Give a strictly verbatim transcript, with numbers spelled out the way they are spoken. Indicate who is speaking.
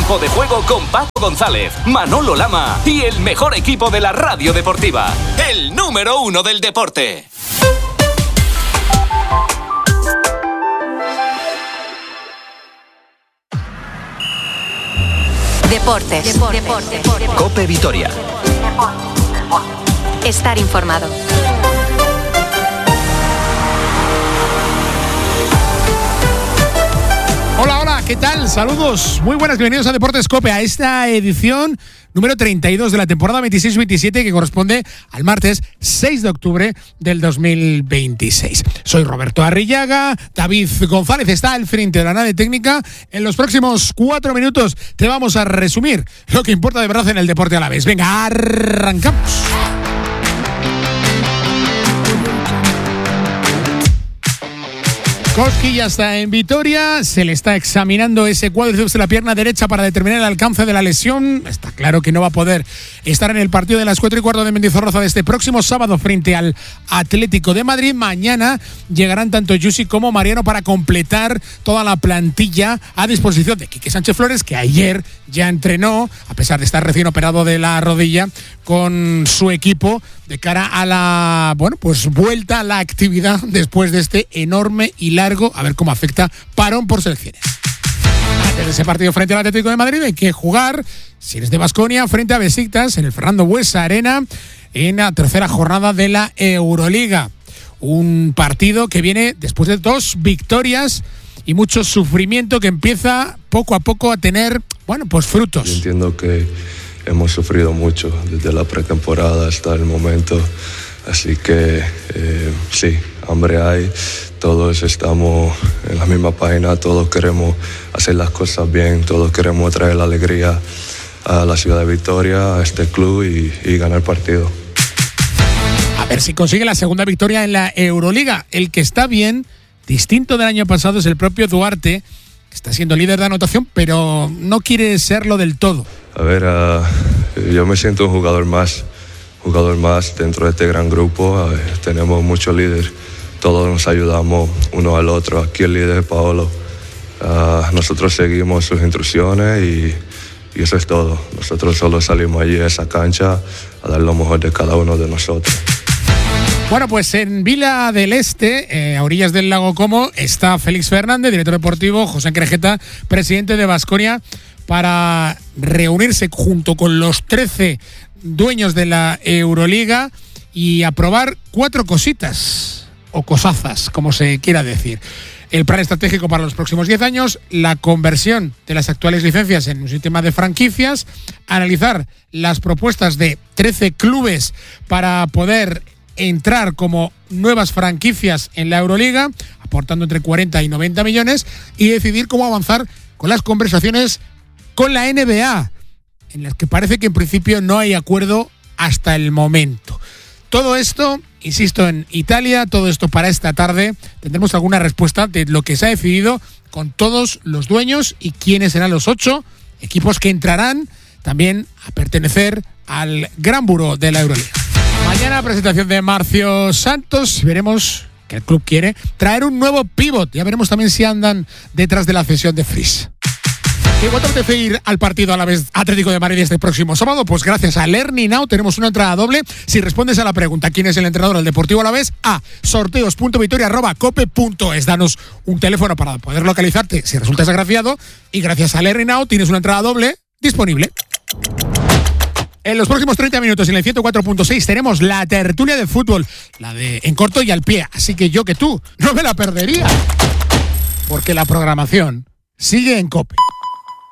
Speaker 1: Tiempo de juego con Paco González, Manolo Lama y el mejor equipo de la radio deportiva. El número uno del deporte.
Speaker 2: Deportes. Deportes. Deportes. Deportes.
Speaker 3: COPE Vitoria.
Speaker 2: Estar informado.
Speaker 4: Hola, hola, ¿qué tal? Saludos, muy buenas, bienvenidos a Deportes COPE, a esta edición número treinta y dos de la temporada veintiséis veintisiete que corresponde al martes seis de octubre del dos mil veintiséis. Soy Roberto Arrillaga, David González está al frente de la nave técnica. En los próximos cuatro minutos te vamos a resumir lo que importa de verdad en el deporte alavés. Venga, arrancamos. Koski ya está en Vitoria, se le está examinando ese cuádriceps de la pierna derecha para determinar el alcance de la lesión. Está claro que no va a poder estar en el partido de las cuatro y cuarto de Mendizorroza de este próximo sábado frente al Atlético de Madrid. Mañana llegarán tanto Yusi como Mariano para completar toda la plantilla a disposición de Quique Sánchez Flores, que ayer ya entrenó, a pesar de estar recién operado de la rodilla, con su equipo de cara a la, bueno, pues vuelta a la actividad después de este enorme y largo, a ver cómo afecta, parón por selecciones. Antes de ese partido frente al Atlético de Madrid hay que jugar, si eres de Baskonia, frente a Besiktas en el Fernando Buesa Arena en la tercera jornada de la Euroliga. Un partido que viene después de dos victorias y mucho sufrimiento que empieza poco a poco a tener, bueno, pues frutos.
Speaker 5: Yo entiendo que hemos sufrido mucho desde la pretemporada hasta el momento, así que eh, sí, hambre hay, todos estamos en la misma página, todos queremos hacer las cosas bien, todos queremos traer la alegría a la ciudad de Vitoria, a este club y, y ganar el partido.
Speaker 4: A ver si consigue la segunda victoria en la Euroliga. El que está bien, distinto del año pasado, es el propio Duarte, que está siendo líder de anotación, pero no quiere serlo del todo.
Speaker 5: A ver, uh, yo me siento un jugador más, jugador más dentro de este gran grupo. Uh, tenemos muchos líderes, todos nos ayudamos uno al otro. Aquí el líder es Paolo. Uh, nosotros seguimos sus instrucciones y, y eso es todo. Nosotros solo salimos allí a esa cancha a dar lo mejor de cada uno de nosotros.
Speaker 4: Bueno, pues en Vila del Este, eh, a orillas del lago Como, está Félix Fernández, director deportivo, José Crejeta, presidente de Baskonia, para reunirse junto con los trece dueños de la Euroliga y aprobar cuatro cositas, o cosazas, como se quiera decir. El plan estratégico para los próximos diez años, la conversión de las actuales licencias en un sistema de franquicias, analizar las propuestas de trece clubes para poder entrar como nuevas franquicias en la Euroliga, aportando entre cuarenta y noventa millones, y decidir cómo avanzar con las conversaciones con la N B A, en las que parece que en principio no hay acuerdo hasta el momento. Todo esto, insisto, en Italia, todo esto para esta tarde. Tendremos alguna respuesta de lo que se ha decidido con todos los dueños y quiénes serán los ocho equipos que entrarán también a pertenecer al gran buró de la Euroliga. Mañana presentación de Marcio Santos. Veremos que el club quiere traer un nuevo pívot. Ya veremos también si andan detrás de la cesión de Fries. ¿Igual te apetece ir al partido a la vez Atlético de Madrid este próximo sábado? Pues gracias a Learning Now tenemos una entrada doble. Si respondes a la pregunta ¿quién es el entrenador del Deportivo Alavés? A sorteos punto vitoria arroba cope punto es. Danos un teléfono para poder localizarte si resultas agraciado. Y gracias a Learning Now tienes una entrada doble disponible. En los próximos treinta minutos en el ciento cuatro punto seis tenemos la tertulia de fútbol, la de en corto y al pie. Así que yo que tú no me la perdería, porque la programación sigue en COPE.